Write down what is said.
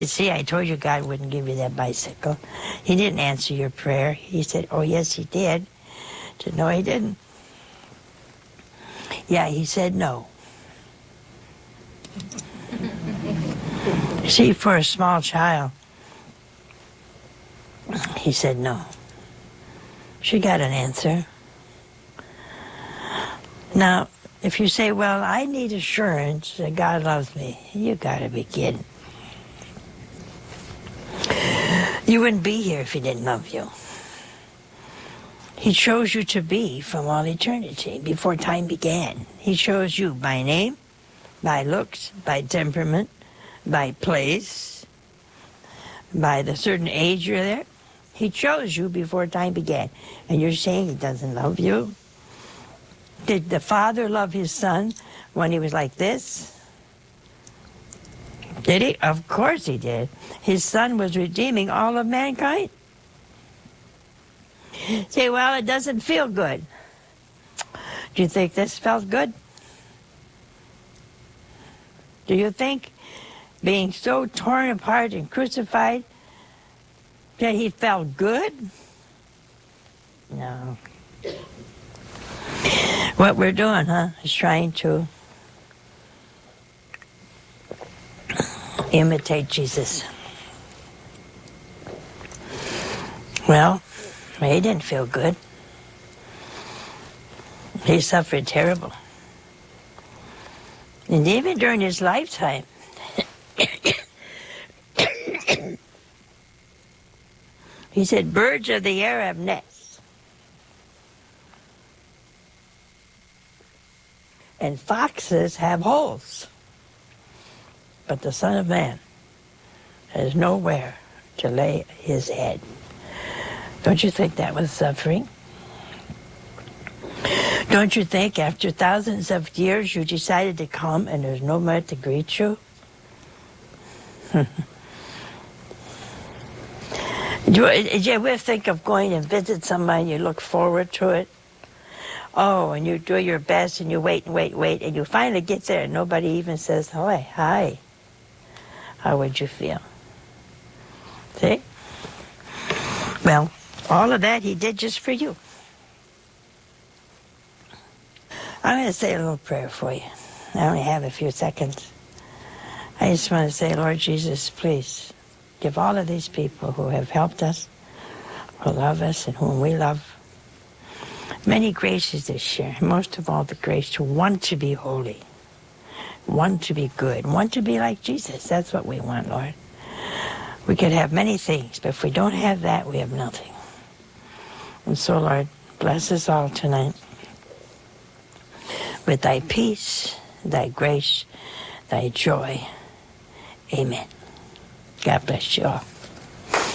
See, I told you God wouldn't give you that bicycle. He didn't answer your prayer. He said, oh, yes, he did. I said, no, he didn't. Yeah, he said no. See, for a small child, he said no. She got an answer. Now, if you say, well, I need assurance that God loves me, you gotta be kidding. You wouldn't be here if he didn't love you. He chose you to be from all eternity, before time began. He chose you by name, by looks, by temperament, by place, by the certain age you're there. He chose you before time began. And you're saying he doesn't love you? Did the Father love his Son when he was like this? Did he? Of course he did. His Son was redeeming all of mankind. Say, well, it doesn't feel good. Do you think this felt good? Do you think being so torn apart and crucified that he felt good? No. What we're doing, is trying to imitate Jesus. Well, he didn't feel good. He suffered terrible. And even during his lifetime, he said, birds of the air have nests, and foxes have holes, but the Son of Man has nowhere to lay his head. Don't you think that was suffering? Don't you think after thousands of years you decided to come and there's nobody to greet you? Did you ever think of going and visit somebody and you look forward to it? Oh, and you do your best and you wait and wait, and you finally get there and nobody even says, hi. How would you feel? See? Well, all of that he did just for you. I'm going to say a little prayer for you. I only have a few seconds. I just want to say, Lord Jesus, please give all of these people who have helped us, who love us, and whom we love, many graces this year. Most of all, the grace to want to be holy, want to be good, want to be like Jesus. That's what we want, Lord. We could have many things, but if we don't have that, we have nothing. And so, Lord, bless us all tonight with thy peace, thy grace, thy joy. Amen. God bless you all.